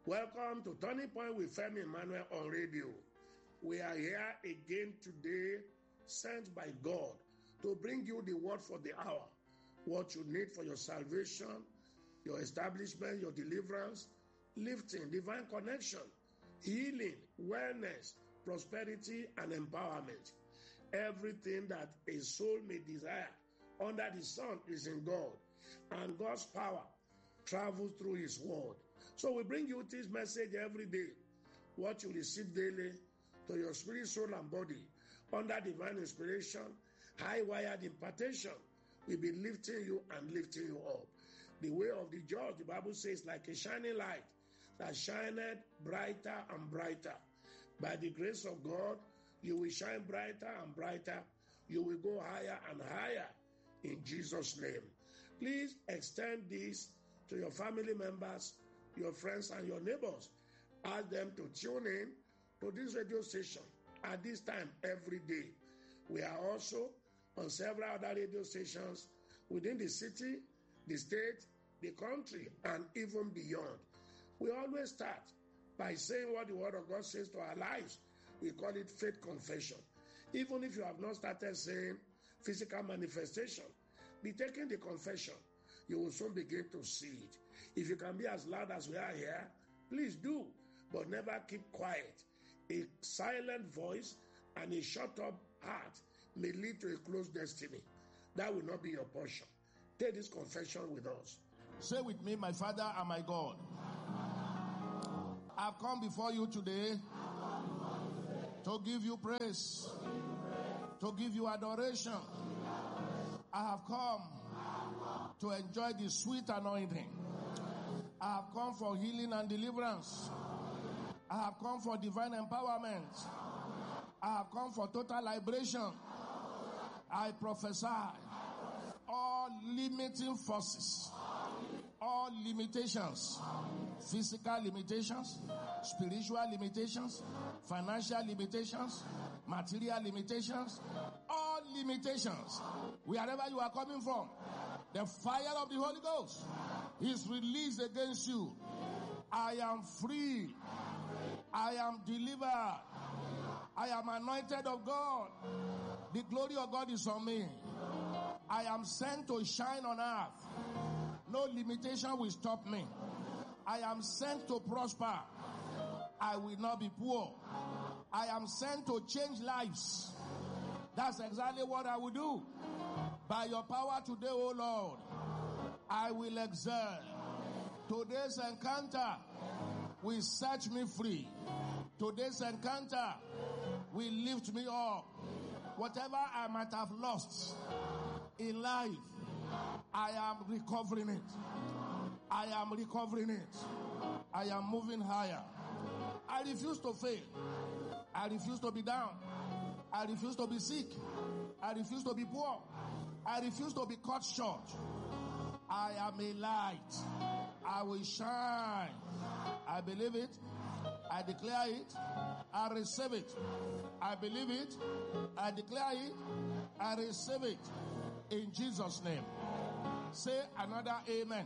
Welcome to Turning Point with Femi Emmanuel on radio. We are here again today, sent by God to bring you the word for the hour. What you need for your salvation, your establishment, your deliverance, lifting, divine connection, healing, wellness, prosperity, and empowerment. Everything that a soul may desire under the sun is in God, and God's power travels through His word. So we bring you this message every day. What you receive daily to your spirit, soul, and body under divine inspiration, high-wired impartation will be lifting you and lifting you up. The way of the just, the Bible says, like a shining light that shineth brighter and brighter. By the grace of God, you will shine brighter and brighter. You will go higher and higher in Jesus' name. Please extend this to your family members, your friends, and your neighbors. Ask them to tune in to this radio station at this time every day. We are also on several other radio stations within the city, the state, the country, and even beyond. We always start by saying what the Word of God says to our lives. We call it faith confession. Even if you have not started saying physical manifestation, be taking the confession. You will soon begin to see it. If you can be as loud as we are here, please do, but never keep quiet. A silent voice and a shut up heart may lead to a closed destiny. That will not be your portion. Take this confession with us. Say with me, my Father and my God, I've come before you today to give you praise, to give you adoration. I have come to enjoy the sweet anointing. I have come for healing and deliverance. I have come for divine empowerment. I have come for total liberation. I prophesy all limiting forces, all limitations, physical limitations, spiritual limitations, financial limitations, material limitations, all limitations, wherever you are coming from, the fire of the Holy Ghost is released against you. I am free. I am delivered. I am anointed of God. The glory of God is on me. I am sent to shine on earth. No limitation will stop me. I am sent to prosper. I will not be poor. I am sent to change lives. That's exactly what I will do. By your power today, O Lord, I will excel. Today's encounter will set me free. Today's encounter will lift me up. Whatever I might have lost in life, I am recovering it. I am recovering it. I am moving higher. I refuse to fail. I refuse to be down. I refuse to be sick. I refuse to be poor. I refuse to be cut short. I am a light. I will shine. I believe it. I declare it. I receive it. I believe it. I declare it. I receive it. In Jesus' name. Say another amen.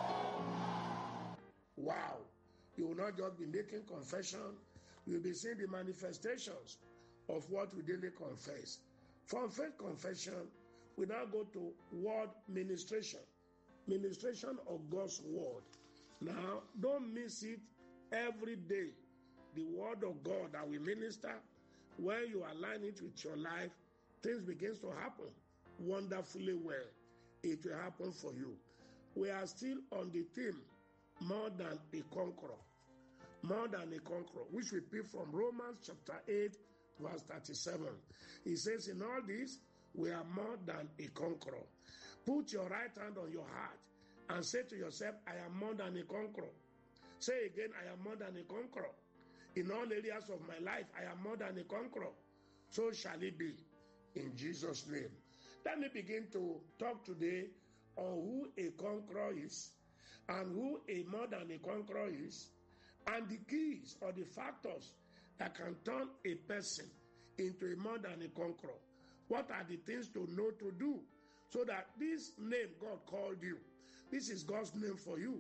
Wow. You will not just be making confession. You will be seeing the manifestations of what we daily confess. From faith confession, we now go to word ministration. Ministration of God's word. Now, don't miss it every day. The word of God that we minister, when you align it with your life, things begin to happen wonderfully well. It will happen for you. We are still on the theme, more than a conqueror. More than a conqueror, which we pick from Romans chapter 8, verse 37. It says, in all this, we are more than a conqueror. Put your right hand on your heart and say to yourself, I am more than a conqueror. Say again, I am more than a conqueror. In all areas of my life, I am more than a conqueror. So shall it be. In Jesus' name. Let me begin to talk today on who a conqueror is and who a more than a conqueror is, and the keys or the factors that can turn a person into a more than a conqueror. What are the things to know to do so that this name God called you, this is God's name for you,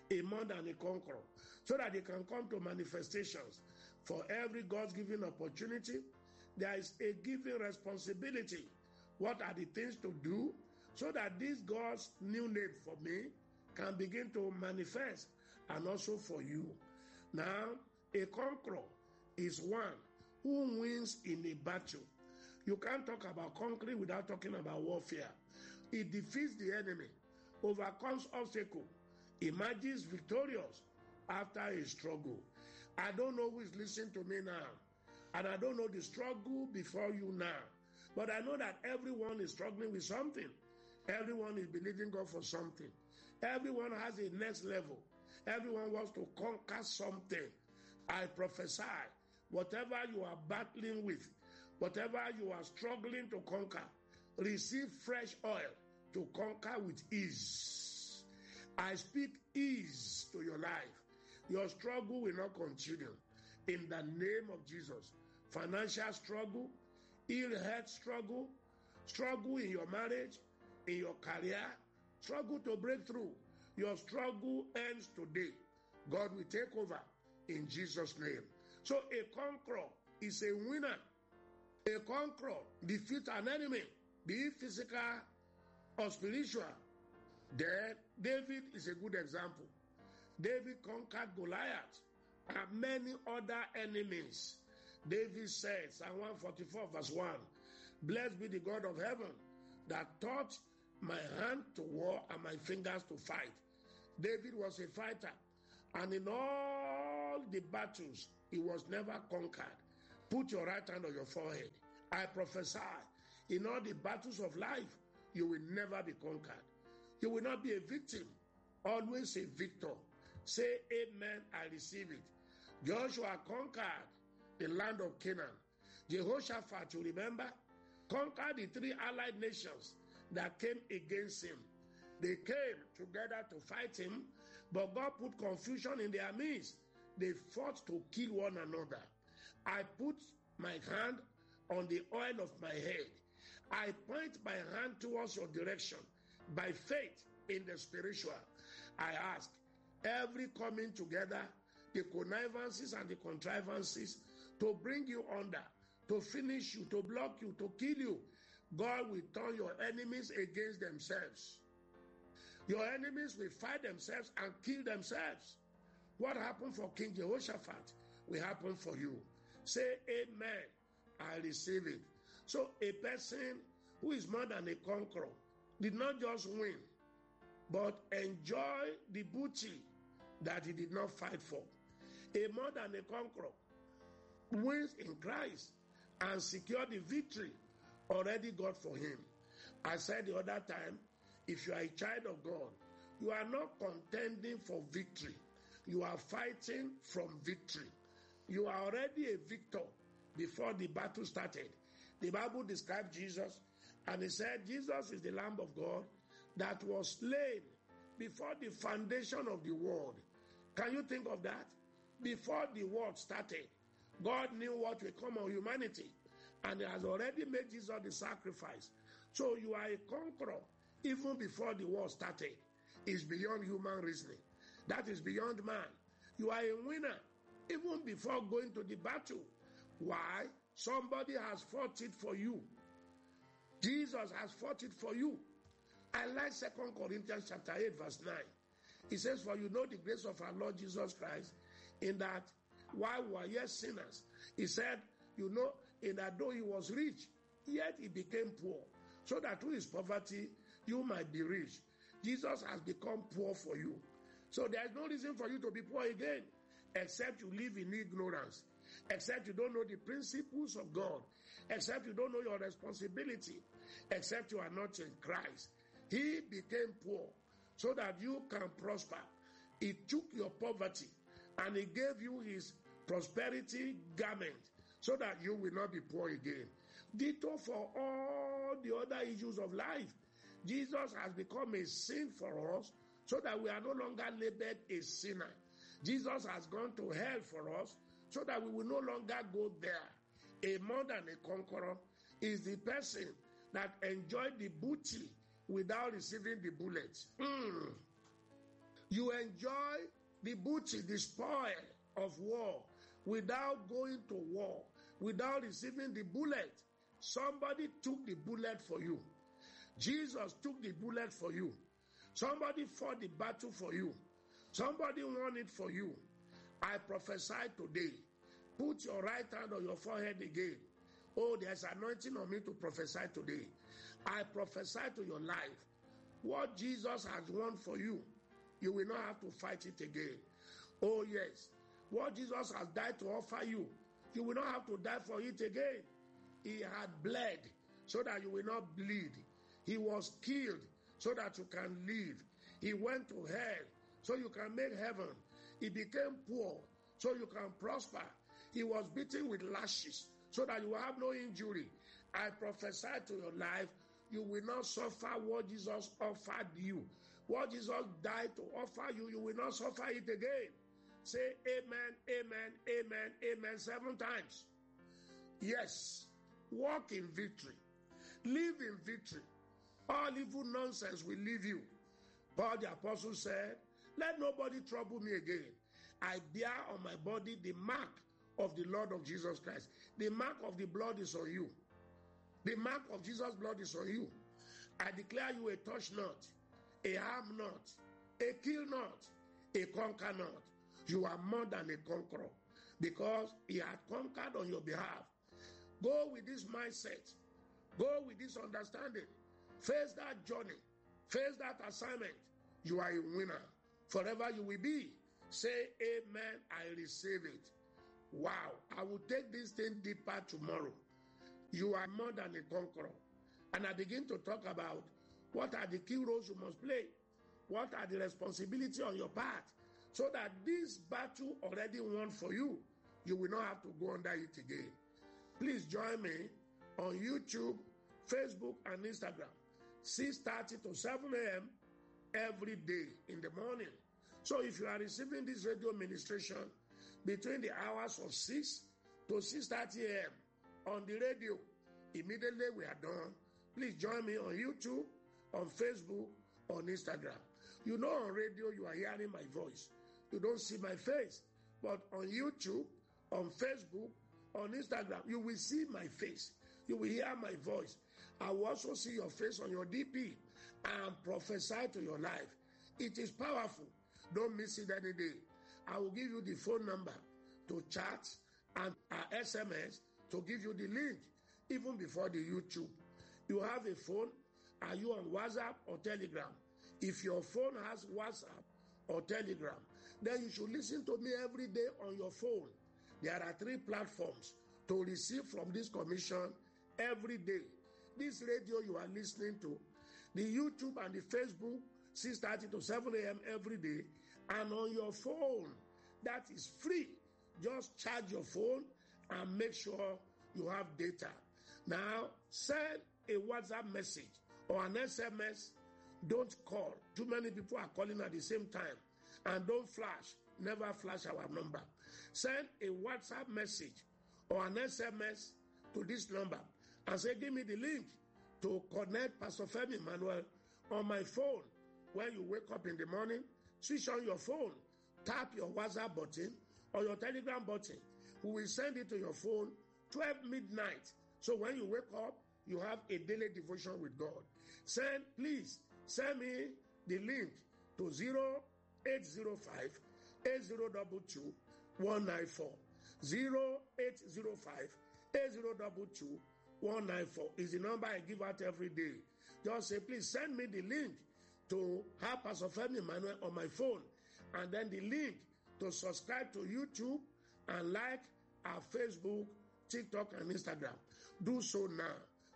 a more than a conqueror, so that they can come to manifestations. For every God's given opportunity, there is a given responsibility. What are the things to do so that this God's new name for me can begin to manifest, and also for you? Now, a conqueror is one who wins in a battle. You can't talk about conquering without talking about warfare. It defeats the enemy, overcomes obstacles, emerges victorious after a struggle. I don't know who is listening to me now, and I don't know the struggle before you now, but I know that everyone is struggling with something. Everyone is believing God for something. Everyone has a next level. Everyone wants to conquer something. I prophesy, whatever you are battling with, whatever you are struggling to conquer, receive fresh oil to conquer with ease. I speak ease to your life. Your struggle will not continue. In the name of Jesus. Financial struggle, ill health struggle, struggle in your marriage, in your career, struggle to break through. Your struggle ends today. God will take over in Jesus' name. So a conqueror is a winner. A conqueror defeats an enemy, be it physical or spiritual. Then David is a good example. David conquered Goliath and many other enemies. David said, Psalm 144 verse 1, "Blessed be the God of heaven that taught my hand to war and my fingers to fight." David was a fighter, and in all the battles, he was never conquered. Put your right hand on your forehead. I prophesy, in all the battles of life, you will never be conquered. You will not be a victim, always a victor. Say amen, I receive it. Joshua conquered the land of Canaan. Jehoshaphat, you remember, conquered the three allied nations that came against him. They came together to fight him, but God put confusion in their midst. They fought to kill one another. I put my hand on the oil of my head. I point my hand towards your direction by faith in the spiritual. I ask, every coming together, the connivances and the contrivances to bring you under, to finish you, to block you, to kill you, God will turn your enemies against themselves. Your enemies will fight themselves and kill themselves. What happened for King Jehoshaphat will happen for you. Say amen, I receive it. So a person who is more than a conqueror did not just win, but enjoy the booty that he did not fight for. A more than a conqueror wins in Christ and secure the victory already got for him. I said the other time, if you are a child of God, you are not contending for victory. You are fighting from victory. You are already a victor before the battle started. The Bible described Jesus, and it said Jesus is the Lamb of God that was slain before the foundation of the world. Can you think of that? Before the world started, God knew what will come on humanity, and He has already made Jesus the sacrifice. So you are a conqueror even before the war started. It's beyond human reasoning. That is beyond man. You are a winner even before going to the battle. Why? Somebody has fought it for you. Jesus has fought it for you. I like 2 Corinthians chapter 8 verse 9. It says, "For you know the grace of our Lord Jesus Christ, in that while we were yet sinners," He said, you know, in that though He was rich, yet He became poor, so that through His poverty you might be rich. Jesus has become poor for you. So there is no reason for you to be poor again, except you live in ignorance, except you don't know the principles of God, except you don't know your responsibility, except you are not in Christ. He became poor so that you can prosper. He took your poverty and He gave you His prosperity garment so that you will not be poor again. Ditto for all the other issues of life. Jesus has become a sin for us so that we are no longer labeled a sinner. Jesus has gone to hell for us so that we will no longer go there. A more than a conqueror is the person that enjoyed the booty without receiving the bullet. You enjoy the booty, the spoil of war, without going to war, without receiving the bullet. Somebody took the bullet for you. Jesus took the bullet for you. Somebody fought the battle for you. Somebody won it for you. I prophesy today. Put your right hand on your forehead again. Oh, there's anointing on me to prophesy today. I prophesy to your life. What Jesus has won for you, you will not have to fight it again. Oh, yes. What Jesus has died to offer you, you will not have to die for it again. He had bled so that you will not bleed. He was killed so that you can live. He went to hell so you can make heaven. He became poor so you can prosper. He was beaten with lashes so that you will have no injury. I prophesy to your life, you will not suffer what Jesus offered you. What Jesus died to offer you, you will not suffer it again. Say amen, amen, amen, amen 7 times. Yes. Walk in victory. Live in victory. All evil nonsense will leave you. Paul the apostle said, let nobody trouble me again. I bear on my body the mark of the Lord of Jesus Christ. The mark of the blood is on you. The mark of Jesus' blood is on you. I declare you a touch not, a harm not, a kill not, a conquer not. You are more than a conqueror because he had conquered on your behalf. Go with this mindset. Go with this understanding. Face that journey. Face that assignment. You are a winner. Forever you will be. Say amen, I receive it. Wow, I will take this thing deeper tomorrow. You are more than a conqueror. And I begin to talk about what are the key roles you must play. What are the responsibilities on your part. So that this battle already won for you, you will not have to go under it again. Please join me on YouTube, Facebook, and Instagram, 6:30 to 7 a.m. every day in the morning. So if you are receiving this radio ministration between the hours of 6 to 6:30 a.m. on the radio, immediately we are done. Please join me on YouTube, on Facebook, on Instagram. You know on radio you are hearing my voice. You don't see my face. But on YouTube, on Facebook, on Instagram, you will see my face. You will hear my voice. I will also see your face on your DP and prophesy to your life. It is powerful. Don't miss it any day. I will give you the phone number to chat and SMS to give you the link even before the YouTube. You have a phone. Are you on WhatsApp or Telegram? If your phone has WhatsApp or Telegram, then you should listen to me every day on your phone. There are 3 platforms to receive from this commission every day. This radio you are listening to, the YouTube and the Facebook, 6:30 to 7 a.m. every day, and on your phone. That is free. Just charge your phone and make sure you have data. Now, send a WhatsApp message or an SMS. Don't call. Too many people are calling at the same time. And don't flash. Never flash our number. Send a WhatsApp message or an SMS to this number and say, give me the link to connect Pastor Femi Emmanuel on my phone. When you wake up in the morning, switch on your phone, tap your WhatsApp button or your Telegram button. We will send it to your phone 12 midnight. So when you wake up, you have a daily devotion with God. Please send me the link to 0805 8022 194. 0805 8022 194 is the number I give out every day. Just say, please send me the link to have Pastor Femi Emmanuel on my phone, and then the link to subscribe to YouTube and like our Facebook, TikTok, and Instagram. Do so now.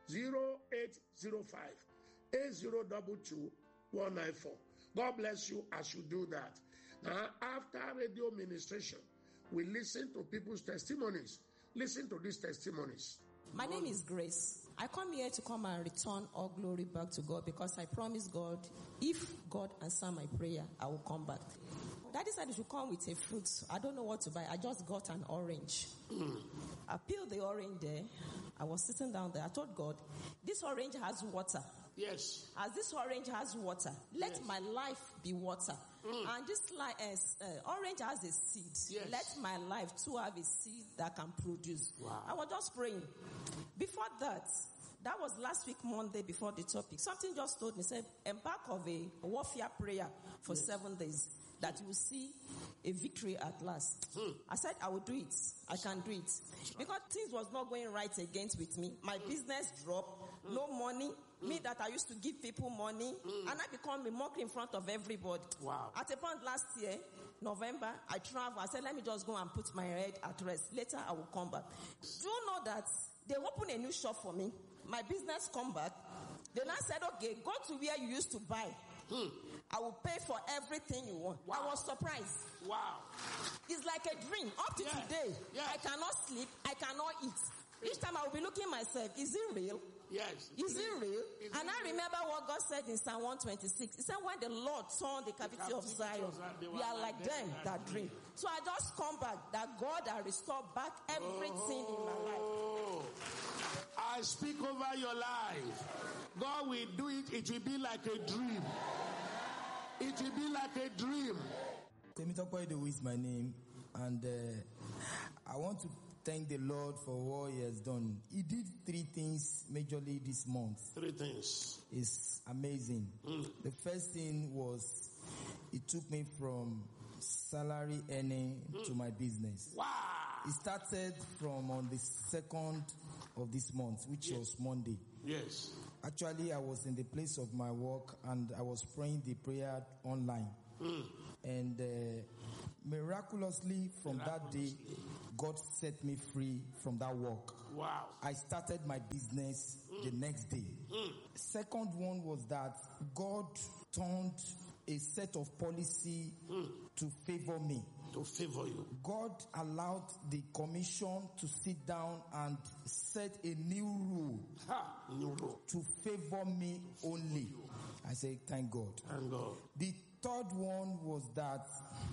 0805 8022 194. God bless you as you do that. Now, after radio ministration, we listen to people's testimonies. Listen to these testimonies. My name is Grace. I come here to come and return all glory back to God because I promised God, if God answer my prayer, I will come back. Daddy said you should come with a fruit. I don't know what to buy. I just got an orange. I peeled the orange there. I was sitting down there. I told God, this orange has water. Yes. As this orange has water, let my life be water. And this orange has a seed. Yes. Let my life too have a seed that can produce. Wow. I was just praying. Before that was last week, Monday, before the topic. Something just told me, said, embark of a warfare prayer for 7 days, that you will see a victory at last. I said, I will do it. I can do it. Because things was not going right against with me. My business dropped. No money. Me that I used to give people money. And I become a mockery in front of everybody. Wow. At a point last year, November, I traveled. I said, let me just go and put my head at rest. Later, I will come back. Do you know that they opened a new shop for me? My business come back. Then I said, okay, go to where you used to buy. I will pay for everything you want. Wow. I was surprised. Wow. It's like a dream. Up to today, I cannot sleep. I cannot eat. Each time I will be looking myself, is it real? Yes. Is it real? And I remember what God said in Psalm 126. He said, when the Lord turned the captivity of Zion, we are like them that dream. So I just come back that God has restored back everything in my life. I speak over your life. God will do it. It will be like a dream. It will be like a dream. Temitope Edowu is my name, and I want to thank the Lord for what He has done. He did 3 things majorly this month. 3 things. It's amazing. The first thing was He took me from salary earning to my business. Wow. It started from on the 2nd of this month, which was Monday. Yes. Actually, I was in the place of my work and I was praying the prayer online. And miraculously from that day, God set me free from that work. Wow. I started my business the next day. Second one was that God turned a set of policy to favor me. To favor you. God allowed the commission to sit down and set a new rule New rule. to favor me only. I say, thank God. Thank God. The third one was that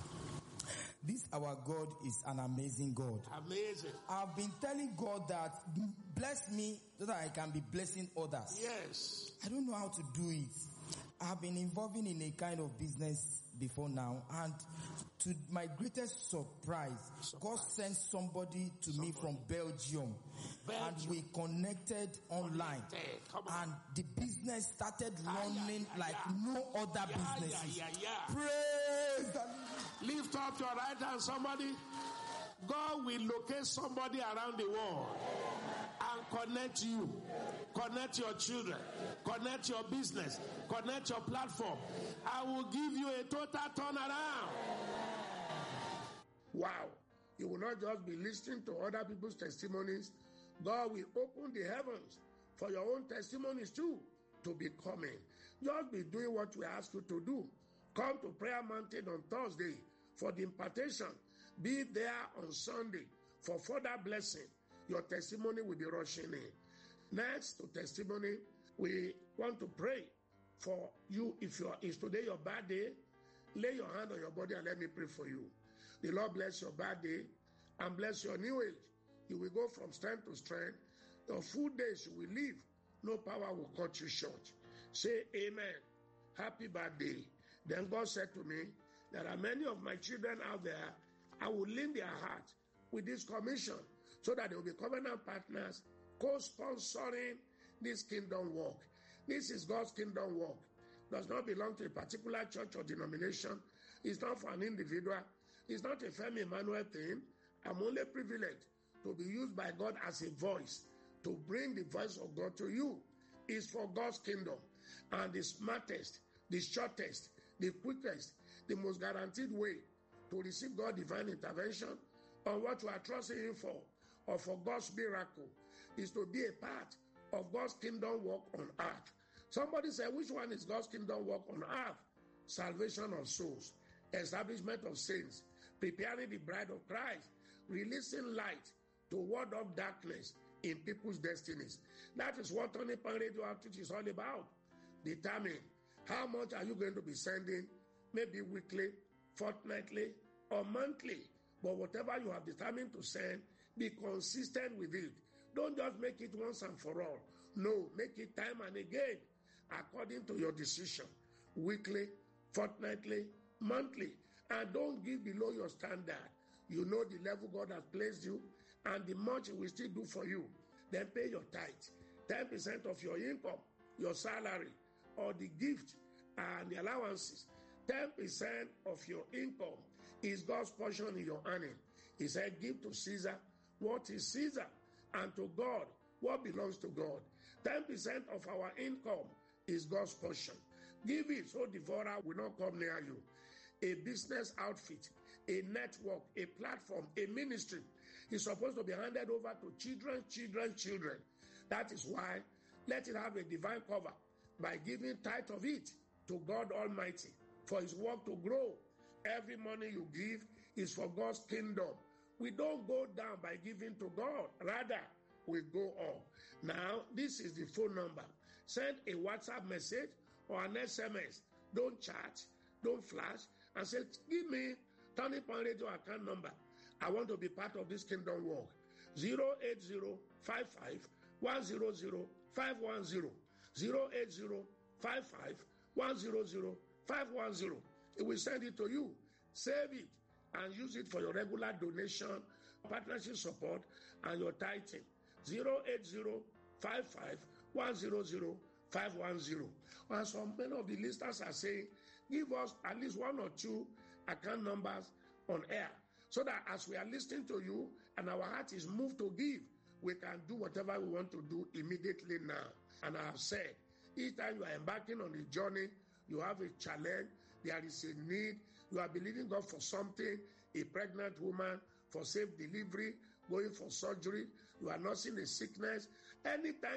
this our God is an amazing God. Amazing. I've been telling God that bless me so that I can be blessing others. Yes. I don't know how to do it. I've been involving in a kind of business before now, and to my greatest surprise, God sent somebody to me from Belgium, and we connected online, and the business started running like no other businesses. Praise the Lord. Lift up your right hand, somebody. God will locate somebody around the world and connect you, connect your children, connect your business, connect your platform. I will give you a total turnaround. Wow. You will not just be listening to other people's testimonies. God will open the heavens for your own testimonies too to be coming. Just be doing what we ask you to do. Come to Prayer Mountain on Thursday for the impartation. Be there on Sunday for further blessing. Your testimony will be rushing in. Next to testimony, we want to pray for you. If is today your bad day, lay your hand on your body and let me pray for you. The Lord bless your bad day and bless your new age. You will go from strength to strength. Your full days you will live. No power will cut you short. Say amen. Happy birthday. Then God said to me, there are many of my children out there. I will lean their heart with this commission so that they will be covenant partners, co-sponsoring this kingdom work. This is God's kingdom work. Does not belong to a particular church or denomination. It's not for an individual. It's not a Femi Emmanuel thing. I'm only privileged to be used by God as a voice to bring the voice of God to you. It's for God's kingdom. And the smartest, the shortest, the quickest, the most guaranteed way to receive God's divine intervention on what you are trusting Him for, or for God's miracle, is to be a part of God's kingdom work on earth. Somebody said, which one is God's kingdom work on earth? Salvation of souls, establishment of saints, preparing the bride of Christ, releasing light to ward off darkness in people's destinies. That is what Tony Pan Radio Outreach is all about. Determine how much are you going to be sending, maybe weekly, fortnightly, or monthly. But whatever you have determined to send, be consistent with it. Don't just make it once and for all. No, make it time and again, according to your decision. Weekly, fortnightly, monthly. And don't give below your standard. You know the level God has placed you and the much He will still do for you. Then pay your tithe. 10% of your income, your salary, or the gift and the allowances. 10% of your income is God's portion in your earning. He said, give to Caesar what is Caesar, and to God what belongs to God. 10% of our income is God's portion. Give it so devourer will not come near you. A business outfit, a network, a platform, a ministry is supposed to be handed over to children. That is why let it have a divine cover by giving tithe of it to God Almighty for His work to grow. Every money you give is for God's kingdom. We don't go down by giving to God. Rather, we go up. Now, this is the phone number. Send a WhatsApp message or an SMS. Don't chat, don't flash, and say, give me Turning Point Radio account number. I want to be part of this kingdom work. 08055 100 510. 08055 100 510. It will send it to you. Save it and use it for your regular donation, partnership support, and your tithing. 08055 100 510. And some many of the listeners are saying, give us at least one or two account numbers on air, so that as we are listening to you and our heart is moved to give, we can do whatever we want to do immediately now. And I have said, each time you are embarking on a journey, you have a challenge, there is a need, you are believing God for something, a pregnant woman for safe delivery, going for surgery, you are nursing a sickness, anytime